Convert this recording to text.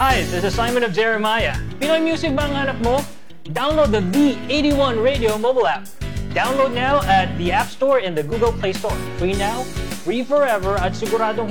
Hi, this is Simon of Jeremiah. Pinoy music ba ang hanap mo? Download the V81 Radio mobile app. Download now at the App Store and the Google Play Store. Free now, free forever, at siguradong